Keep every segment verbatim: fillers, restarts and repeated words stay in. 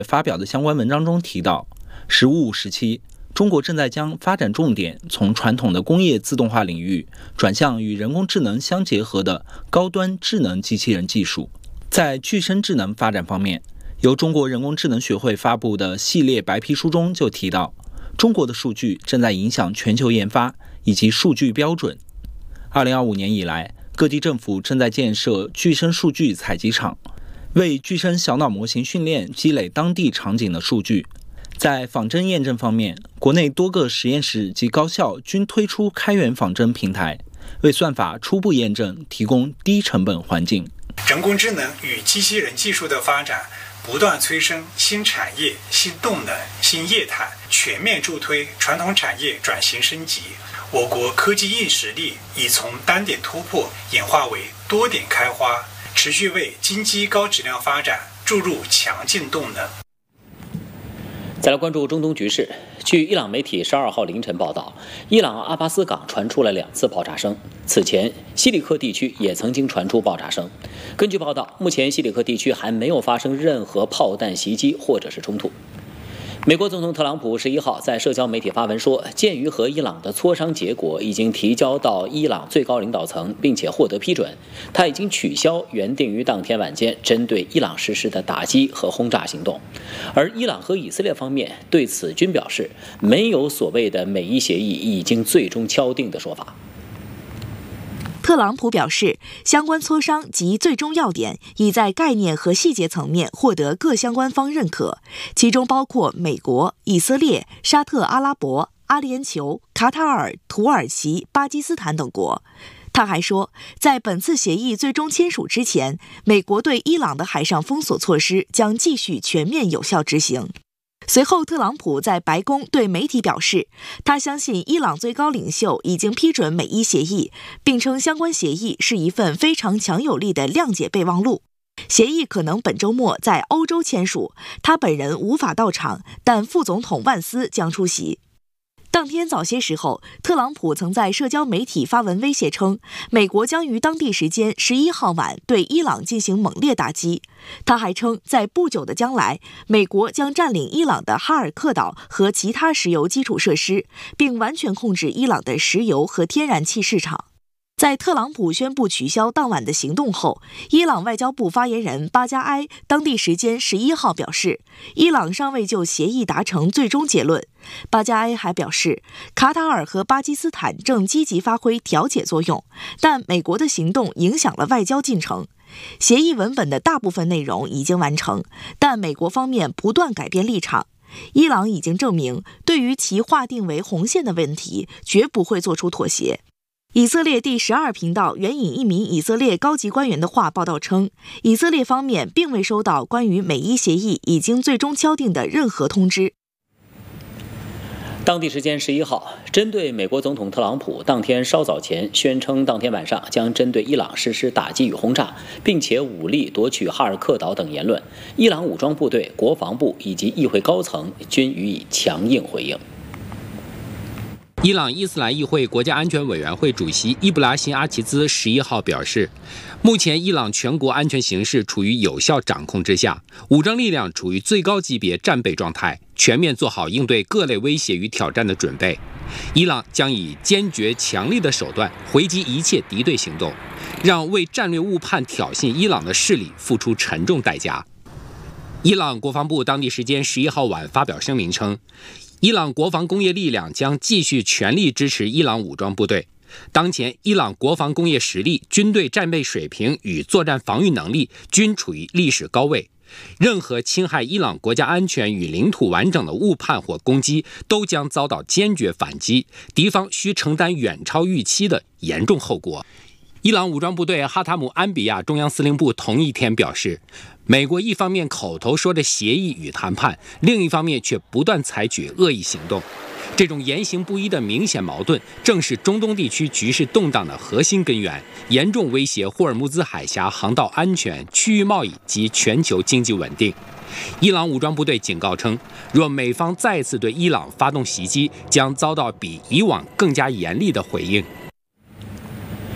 发表的相关文章中提到，十五五时期，中国正在将发展重点从传统的工业自动化领域转向与人工智能相结合的高端智能机器人技术。在具身智能发展方面，由中国人工智能学会发布的系列白皮书中就提到，中国的数据正在影响全球研发以及数据标准。二零二五年以来，各地政府正在建设具身数据采集场，为具身小脑模型训练积累当地场景的数据。在仿真验证方面，国内多个实验室及高校均推出开源仿真平台，为算法初步验证提供低成本环境。 人工智能与机器人技术的发展，不断催生新产业、新动能、新业态，全面助推传统产业转型升级。我国科技硬实力已从单点突破演化为多点开花，持续为经济高质量发展注入强劲动能。 再来关注中东局势。据伊朗媒体十二号凌晨报道，伊朗阿巴斯港传出了两次爆炸声。此前，西里克地区也曾经传出爆炸声。根据报道，目前西里克地区还没有发生任何炮弹袭击或者是冲突。美国总统特朗普十一号在社交媒体发文说，鉴于和伊朗的磋商结果已经提交到伊朗最高领导层，并且获得批准，他已经取消原定于当天晚间针对伊朗实施的打击和轰炸行动。而伊朗和以色列方面对此均表示，没有所谓的美伊协议已经最终敲定的说法。 特朗普表示，相关磋商及最终要点已在概念和细节层面获得各相关方认可，其中包括美国、以色列、沙特阿拉伯、阿联酋、卡塔尔、土耳其、巴基斯坦等国。他还说，在本次协议最终签署之前，美国对伊朗的海上封锁措施将继续全面有效执行。随后，特朗普在白宫对媒体表示，他相信伊朗最高领袖已经批准美伊协议，并称相关协议是一份非常强有力的谅解备忘录。协议可能本周末在欧洲签署，他本人无法到场，但副总统万斯将出席。当天早些时候，特朗普曾在社交媒体发文威胁称，美国将于当地时间十一号晚对伊朗进行猛烈打击。他还称，在不久的将来，美国将占领伊朗的哈尔克岛和其他石油基础设施，并完全控制伊朗的石油和天然气市场。在特朗普宣布取消当晚的行动后，伊朗外交部发言人巴加埃当地时间十一号表示，伊朗尚未就协议达成最终结论。巴加埃还表示，卡塔尔和巴基斯坦正积极发挥调解作用，但美国的行动影响了外交进程。协议文本的大部分内容已经完成，但美国方面不断改变立场。伊朗已经证明，对于其划定为红线的问题，绝不会做出妥协。以色列第十二频道援引一名以色列高级官员的话报道称，以色列方面并未收到关于美伊协议已经最终敲定的任何通知。 当地时间十一号，针对美国总统特朗普当天稍早前宣称当天晚上将针对伊朗实施打击与轰炸，并且武力夺取哈尔克岛等言论，伊朗武装部队、国防部以及议会高层均予以强硬回应。 伊朗伊斯兰议会国家安全委员会主席伊布拉辛阿齐兹十一号表示，目前伊朗全国安全形势处于有效掌控之下，武装力量处于最高级别战备状态，全面做好应对各类威胁与挑战的准备。伊朗将以坚决强力的手段回击一切敌对行动，让为战略误判挑衅伊朗的势力付出沉重代价。伊朗国防部当地时间十一号晚发表声明称，伊朗国防工业力量将继续全力支持伊朗武装部队。当前，伊朗国防工业实力、军队战备水平与作战防御能力均处于历史高位。任何侵害伊朗国家安全与领土完整的误判或攻击，都将遭到坚决反击，敌方需承担远超预期的严重后果。伊朗武装部队哈塔姆安比亚中央司令部同一天表示，美国一方面口头说着协议与谈判，另一方面却不断采取恶意行动。这种言行不一的明显矛盾，正是中东地区局势动荡的核心根源，严重威胁霍尔木兹海峡航道安全、区域贸易及全球经济稳定。伊朗武装部队警告称，若美方再次对伊朗发动袭击，将遭到比以往更加严厉的回应。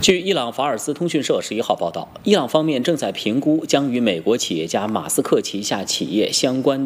据伊朗法尔斯通讯社十一号报道，伊朗方面正在评估将与美国企业家马斯克旗下企业相关